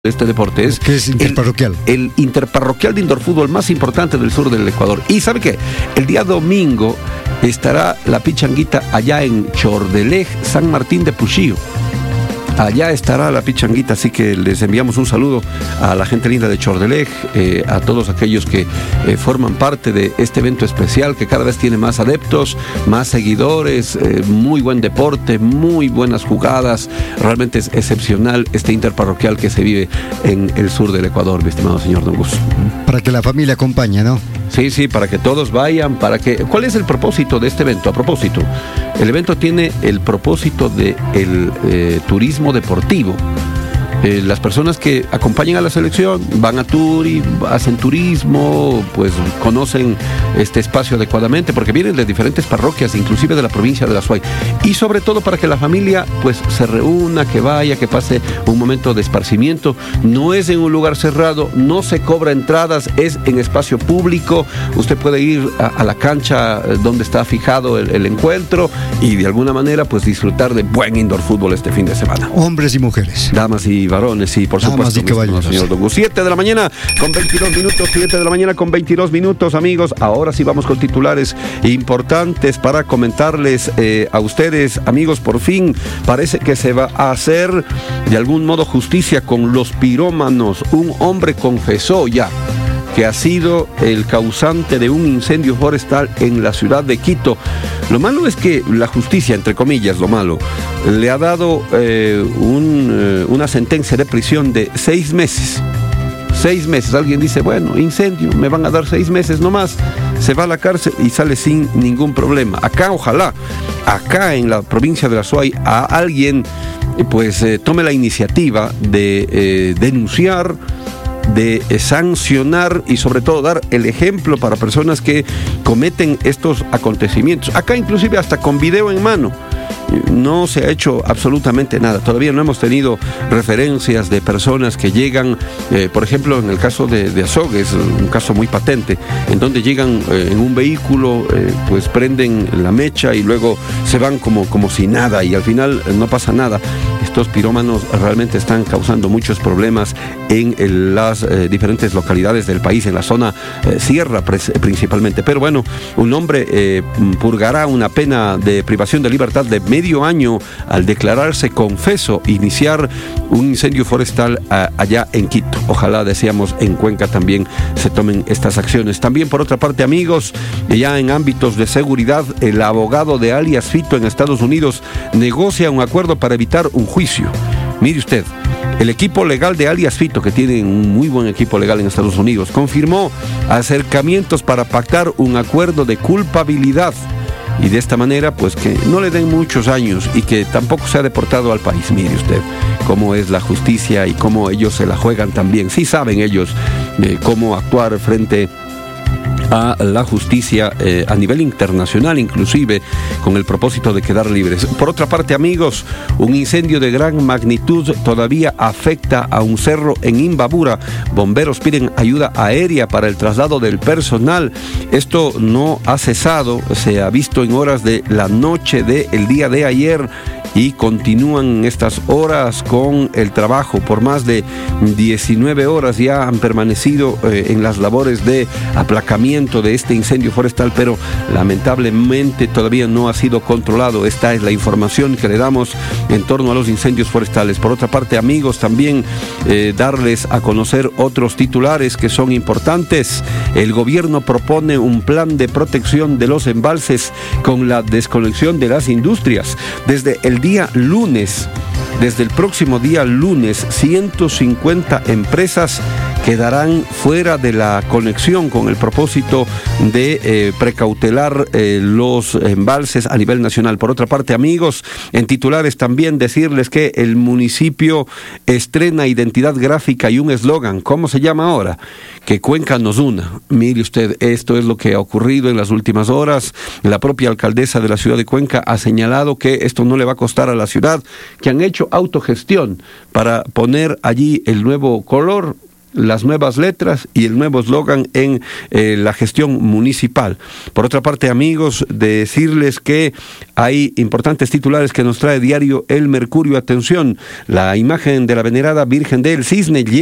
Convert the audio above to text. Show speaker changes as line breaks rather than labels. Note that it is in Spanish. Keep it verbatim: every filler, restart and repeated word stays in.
este deporte es,
¿Qué es interparroquial?
El, el interparroquial de indoor fútbol más importante del sur del Ecuador. Y ¿sabe qué? El día domingo estará la pichanguita allá en Chordelej, San Martín de Puchío. Allá estará la pichanguita, así que les enviamos un saludo a la gente linda de Chordelej, eh, a todos aquellos que eh, forman parte de este evento especial que cada vez tiene más adeptos, más seguidores, eh, muy buen deporte, muy buenas jugadas. Realmente es excepcional este interparroquial que se vive en el sur del Ecuador, mi estimado señor Don Gus.
Para que la familia acompañe, ¿no?
Sí, sí, para que todos vayan, para que... ¿Cuál es el propósito de este evento? A propósito, el evento tiene el propósito de el eh, turismo deportivo. Eh, las personas que acompañan a la selección van a Turi, hacen turismo, pues conocen este espacio adecuadamente porque vienen de diferentes parroquias, inclusive de la provincia de La Suay, y sobre todo para que la familia pues se reúna, que vaya, que pase un momento de esparcimiento. No es en un lugar cerrado, no se cobra entradas, es en espacio público. Usted puede ir a, a la cancha donde está fijado el, el encuentro y de alguna manera pues disfrutar de buen indoor fútbol este fin de semana.
Hombres y mujeres,
damas y varones, y por
Damas
supuesto,
y caballeros.
señor Don Gus. siete de la mañana con veintidós minutos, siete de la mañana con veintidós minutos, amigos. Ahora sí vamos con titulares importantes para comentarles eh, a ustedes, amigos. Por fin parece que se va a hacer de algún modo justicia con los pirómanos. Un hombre confesó ya que ha sido el causante de un incendio forestal en la ciudad de Quito. Lo malo es que la justicia, entre comillas, lo malo, le ha dado eh, un, eh, una sentencia de prisión de seis meses. Seis meses. Alguien dice, bueno, incendio, me van a dar seis meses nomás. Se va a la cárcel y sale sin ningún problema. Acá, ojalá, acá en la provincia de La Suay, a alguien pues eh, tome la iniciativa de eh, denunciar, de sancionar y sobre todo dar el ejemplo para personas que cometen estos acontecimientos. Acá inclusive hasta con video en mano. No se ha hecho absolutamente nada. Todavía no hemos tenido referencias de personas que llegan, eh, por ejemplo, en el caso de, de Azog, es un caso muy patente, en donde llegan eh, en un vehículo, eh, pues prenden la mecha y luego se van como, como si nada y al final eh, no pasa nada. Estos pirómanos realmente están causando muchos problemas en el, las eh, diferentes localidades del país, en la zona eh, sierra principalmente. Pero bueno, un hombre eh, purgará una pena de privación de libertad de medio año al declararse confeso iniciar un incendio forestal a, allá en Quito. Ojalá, deseamos, en Cuenca también se tomen estas acciones. También, por otra parte, amigos, ya en ámbitos de seguridad, el abogado de alias Fito en Estados Unidos negocia un acuerdo para evitar un juicio. Mire usted, el equipo legal de alias Fito, que tiene un muy buen equipo legal en Estados Unidos, confirmó acercamientos para pactar un acuerdo de culpabilidad y de esta manera pues que no le den muchos años y que tampoco sea deportado al país. Mire usted cómo es la justicia y cómo ellos se la juegan también. Sí saben ellos eh, cómo actuar frente a la justicia eh, a nivel internacional, inclusive con el propósito de quedar libres. Por otra parte, amigos, un incendio de gran magnitud todavía afecta a un cerro en Imbabura. Bomberos piden ayuda aérea para el traslado del personal. Esto no ha cesado, se ha visto en horas de la noche del día de ayer y continúan estas horas con el trabajo. Por más de diecinueve horas ya han permanecido eh, en las labores de aplacamiento de este incendio forestal, pero lamentablemente todavía no ha sido controlado. Esta es la información que le damos en torno a los incendios forestales. Por otra parte, amigos, también eh, darles a conocer otros titulares que son importantes. El gobierno propone un plan de protección de los embalses con la desconexión de las industrias. Desde el día lunes, desde el próximo día lunes, ciento cincuenta empresas quedarán fuera de la conexión con el propósito de eh, precautelar eh, los embalses a nivel nacional. Por otra parte, amigos, en titulares también decirles que el municipio estrena identidad gráfica y un eslogan. ¿Cómo se llama ahora? Que Cuenca nos una. Mire usted, esto es lo que ha ocurrido en las últimas horas. La propia alcaldesa de la ciudad de Cuenca ha señalado que esto no le va a costar a la ciudad, que han hecho autogestión para poner allí el nuevo color. las nuevas letras y el nuevo eslogan en eh, la gestión municipal. Por otra parte, amigos, decirles que hay importantes titulares que nos trae diario El Mercurio. Atención, la imagen de la venerada Virgen del Cisne